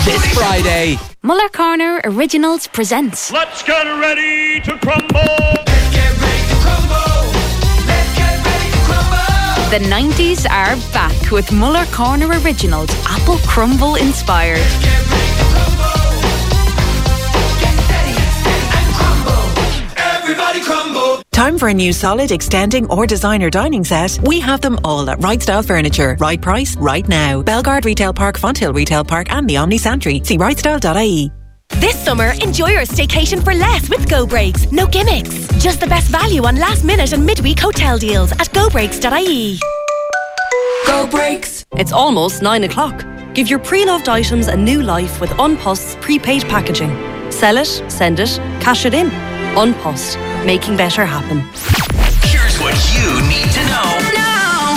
this Friday. Muller Corner Originals presents Let's get ready to crumble. Let's get ready to crumble. Let's get ready to crumble. The 90s are back with Muller Corner Originals, Apple Crumble inspired. Let's get ready to crumble. Get steady and crumble. Everybody crumble. Time for a new solid, extending or designer dining set? We have them all at Right Style Furniture. Right price, right now. Belgard Retail Park, Fonthill Retail Park and the Omni Santry. See rightstyle.ie. This summer, enjoy your staycation for less with Go Breaks. No gimmicks. Just the best value on last minute and midweek hotel deals at gobreaks.ie. Go Breaks. It's almost 9 o'clock. Give your pre-loved items a new life with Unpost's prepaid packaging. Sell it, send it, cash it in. Unpost, making better happen. Here's what you need to know now.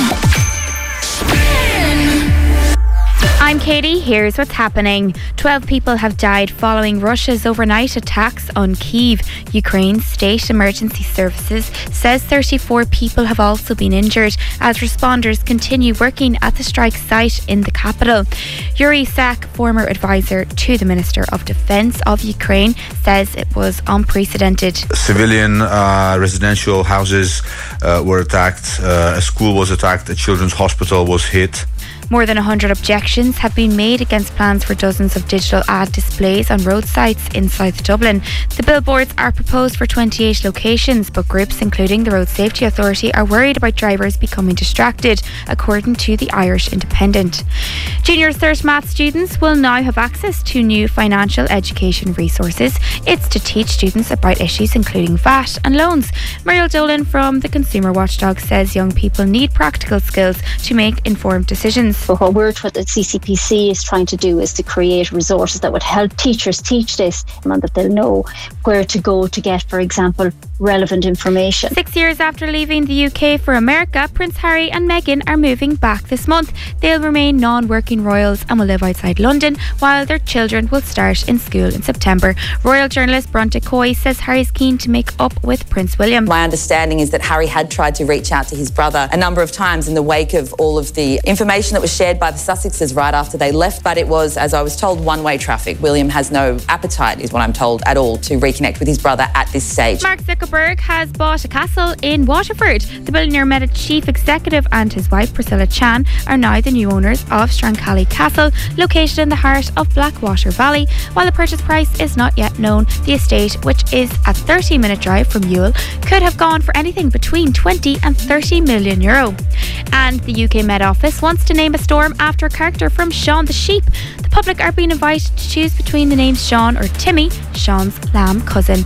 I'm Katie, here's what's happening. 12 people have died following Russia's overnight attacks on Kyiv. Ukraine's state emergency services says 34 people have also been injured as responders continue working at the strike site in the capital. Yuri Sak, former advisor to the Minister of Defence of Ukraine, says it was unprecedented. Civilian residential houses were attacked, a school was attacked, a children's hospital was hit. More than 100 objections have been made against plans for dozens of digital ad displays on road sites in South Dublin. The billboards are proposed for 28 locations, but groups including the Road Safety Authority are worried about drivers becoming distracted, according to the Irish Independent. Junior Cert Maths students will now have access to new financial education resources. It's to teach students about issues including VAT and loans. Muriel Dolan from the Consumer Watchdog says young people need practical skills to make informed decisions. So what the CCPC is trying to do is to create resources that would help teachers teach this, and that they'll know where to go to get, for example, relevant information. 6 years after leaving the UK for America, Prince Harry and Meghan are moving back this month. They'll remain non-working royals and will live outside London, while their children will start in school in September. Royal journalist Bronte Coy says Harry's keen to make up with Prince William. My understanding is that Harry had tried to reach out to his brother a number of times in the wake of all of the information that was shared by the Sussexes right after they left, but it was, as I was told, one-way traffic. William has no appetite, is what I'm told, at all to reconnect with his brother at this stage. Mark Zuckerberg has bought a castle in Waterford. The billionaire Meta chief executive and his wife Priscilla Chan are now the new owners of Strancally Castle, located in the heart of Blackwater Valley. While the purchase price is not yet known, the estate, which is a 30-minute drive from Ewell, could have gone for anything between 20 and 30 million euro. And the UK Met Office wants to name a storm after a character from Shaun the Sheep. The public are being invited to choose between the names Shaun or Timmy, Shaun's lamb cousin.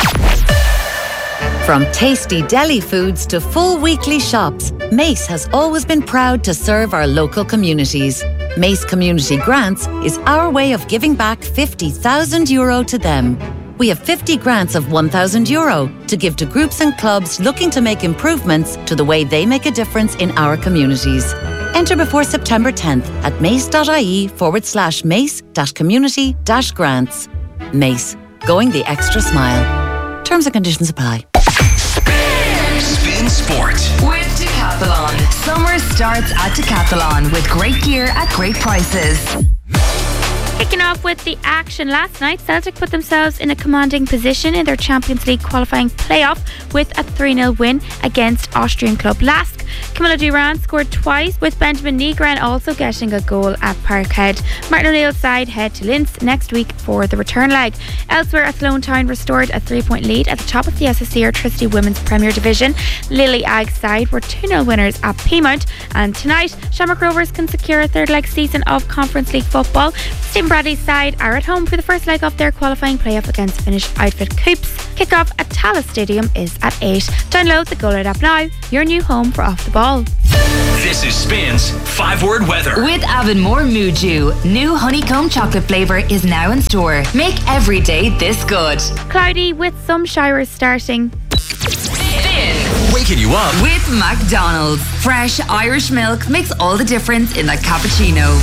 From tasty deli foods to full weekly shops, Mace has always been proud to serve our local communities. Mace Community Grants is our way of giving back €50,000 to them. We have 50 grants of €1,000 to give to groups and clubs looking to make improvements to the way they make a difference in our communities. Enter before September 10th at mace.ie/mace-community-grants. Mace, going the extra mile. Terms and conditions apply. Spin Sport with Decathlon. Summer starts at Decathlon with great gear at great prices. Kicking off with the action last night, Celtic put themselves in a commanding position in their Champions League qualifying playoff with a 3-0 win against Austrian club Lask. Camilla Durand scored twice, with Benjamin Nygren also getting a goal at Parkhead. Martin O'Neill's side head to Linz next week for the return leg. Elsewhere, Athlone Town restored a 3-point lead at the top of the SSE Electricity Women's Premier Division. Lily Agg's side were 2-0 winners at Piemont, and tonight Shamrock Rovers can secure a third leg season of Conference League football. Stephen Bradley's side are at home for the first leg of their qualifying playoff against Finnish outfit Coops. Kick-off at Tallaght Stadium is at 8. Download the GoLoud app now, your new home for Off the Ball. This is Spin's 5-word weather. With Avonmore Muju, new honeycomb chocolate flavour is now in store. Make every day this good. Cloudy with some showers starting. Spin. Waking you up With McDonald's. Fresh Irish milk makes all the difference in a cappuccino.